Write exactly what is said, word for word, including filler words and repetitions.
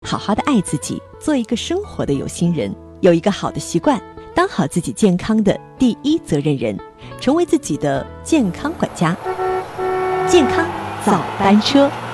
好好的爱自己，做一个生活的有心人，有一个好的习惯，当好自己健康的第一责任人，成为自己的健康管家。健康早班车。